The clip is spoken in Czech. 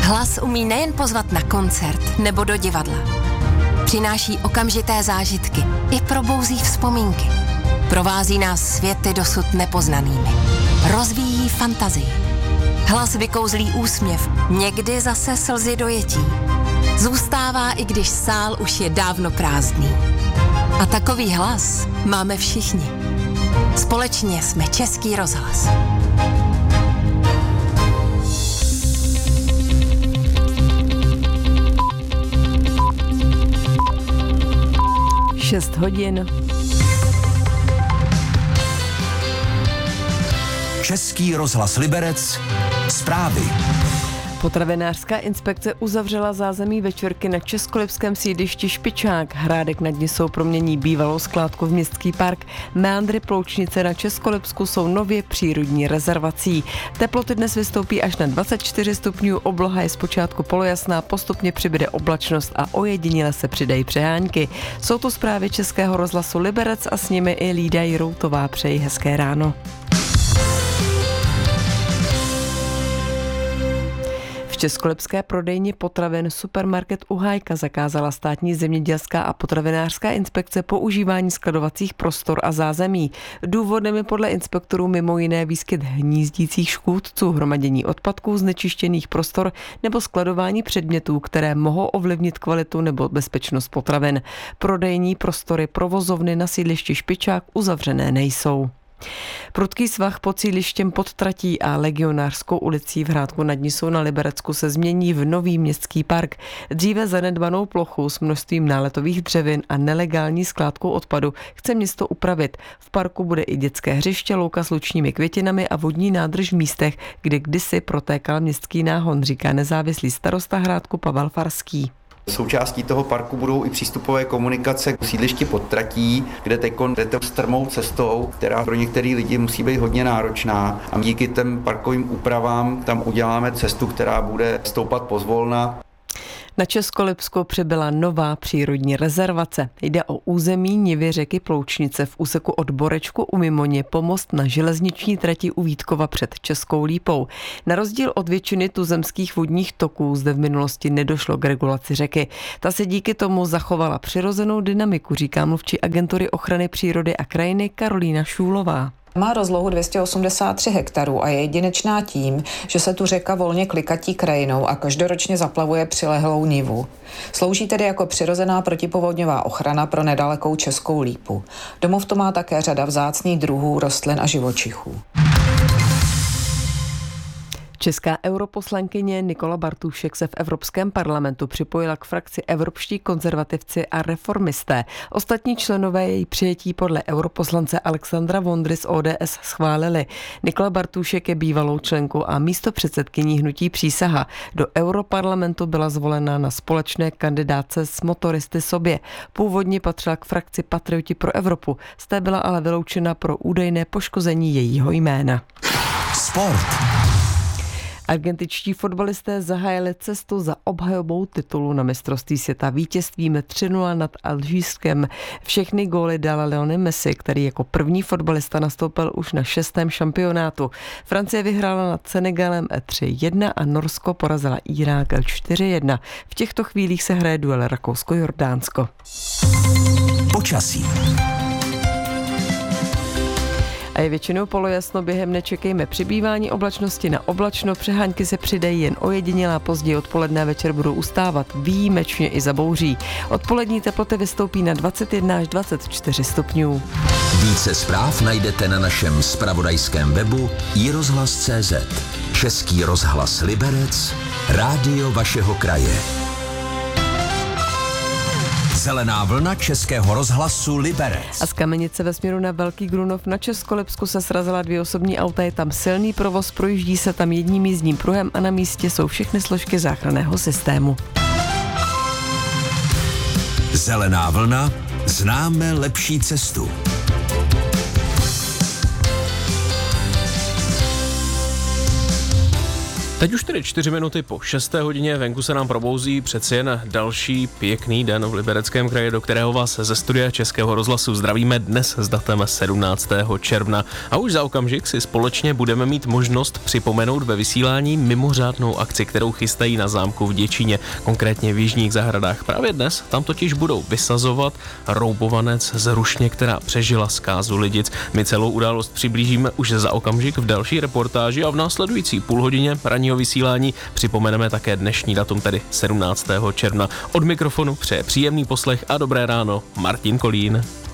Hlas umí nejen pozvat na koncert nebo do divadla. Přináší okamžité zážitky i probouzí vzpomínky. Provází nás světy dosud nepoznanými. Rozvíjí fantazii. Hlas vykouzlí úsměv, někdy zase slzy dojetí. Zůstává, i když sál už je dávno prázdný. A takový hlas máme všichni. Společně jsme Český rozhlas. Šest hodin. Český rozhlas Liberec. Zprávy. Potravinářská inspekce uzavřela zázemí večerky na českolipském sídlišti Špičák. Hrádek nad Nisou promění bývalou skládku v městský park. Meandry Ploučnice na Českolipsku jsou nově přírodní rezervací. Teploty dnes vystoupí až na 24 stupňů, obloha je zpočátku polojasná, postupně přibude oblačnost a ojediněle se přidají přehánky. Jsou to zprávy Českého rozhlasu Liberec a s nimi i Lída Jiroutová. Přeji hezké ráno. V českolipské prodejně potravin Supermarket Uhájka zakázala státní zemědělská a potravinářská inspekce používání skladovacích prostor a zázemí. Důvodem je podle inspektorů mimo jiné výskyt hnízdících škůdců, hromadění odpadků, znečištěných prostor nebo skladování předmětů, které mohou ovlivnit kvalitu nebo bezpečnost potravin. Prodejní prostory provozovny na sídlišti Špičák uzavřené nejsou. Prudký svah pod sídlištěm pod tratí a Legionářskou ulicí v Hrádku nad Nisou na Liberecku se změní v nový městský park. Dříve zanedbanou plochu s množstvím náletových dřevin a nelegální skládkou odpadu chce město upravit. V parku bude i dětské hřiště, louka s lučními květinami a vodní nádrž v místech, kde kdysi protékal městský náhon, říká nezávislý starosta Hrádku Pavel Farský. Součástí toho parku budou i přístupové komunikace k sídlišti pod tratí, kde teď jdete strmou cestou, která pro některé lidi musí být hodně náročná. A díky těm parkovým úpravám tam uděláme cestu, která bude stoupat pozvolna. Na Českolipsku přibyla nová přírodní rezervace. Jde o území nivy řeky Ploučnice v úseku od Borečku u Mimoně po most na železniční trati u Vítkova před Českou Lípou. Na rozdíl od většiny tuzemských vodních toků zde v minulosti nedošlo k regulaci řeky. Ta se díky tomu zachovala přirozenou dynamiku, říká mluvčí agentury ochrany přírody a krajiny Karolína Šůlová. Má rozlohu 283 hektarů a je jedinečná tím, že se tu řeka volně klikatí krajinou a každoročně zaplavuje přilehlou nivu. Slouží tedy jako přirozená protipovodňová ochrana pro nedalekou Českou Lípu. Domov to má také řada vzácných druhů rostlin a živočichů. Česká europoslankyně Nikola Bartušek se v Evropském parlamentu připojila k frakci Evropští konzervativci a reformisté. Ostatní členové její přijetí podle europoslance Alexandra Vondry z ODS schválili. Nikola Bartušek je bývalou členkou a místopředsedkyní hnutí Přísaha. Do europarlamentu byla zvolena na společné kandidáce s motoristy sobě. Původně patřila k frakci Patrioti pro Evropu. Z té byla ale vyloučena pro údajné poškození jejího jména. Sport. Argentinští fotbalisté zahájili cestu za obhajobou titulu na mistrovství světa vítězstvím 3-0 nad Alžírskem. Všechny góly dal Lionel Messi, který jako první fotbalista nastoupil už na 6. šampionátu. Francie vyhrála nad Senegalem 3-1 a Norsko porazila Irák 4-1. V těchto chvílích se hraje duel Rakousko-Jordánsko. Počasí. A je většinou polojasno, během nečekejme přibývání oblačnosti na oblačno, přehánky se přidají jen ojedinělá, později odpoledne večer budou ustávat, výjimečně i za bouří. Odpolední teploty vystoupí na 21 až 24 stupňů. Více zpráv najdete na našem zpravodajském webu iRozhlas.cz. Český rozhlas Liberec, rádio vašeho kraje. Zelená vlna Českého rozhlasu Liberec. A z Kamenice ve směru na Velký Grunov na Českolipsku se srazila 2 osobní auta, je tam silný provoz, projíždí se tam jedním jízdním pruhem a na místě jsou všechny složky záchranného systému. Zelená vlna, známe lepší cestu. Teď už tedy 4 minuty po 6. hodině, venku se nám probouzí přeci jen další pěkný den v Libereckém kraji, do kterého vás ze studia Českého rozhlasu zdravíme dnes s datem 17. června. A už za okamžik si společně budeme mít možnost připomenout ve vysílání mimořádnou akci, kterou chystají na zámku v Děčíně, konkrétně v Jižních zahradách. Právě dnes tam totiž budou vysazovat roubovanec z rušně, která přežila zkázu lidic. My celou událost přiblížíme už za okamžik v další reportáži a v následující půlhodině ranního vysílání připomeneme také dnešní datum, tedy 17. června. Od mikrofonu přeje příjemný poslech a dobré ráno Martin Kolín.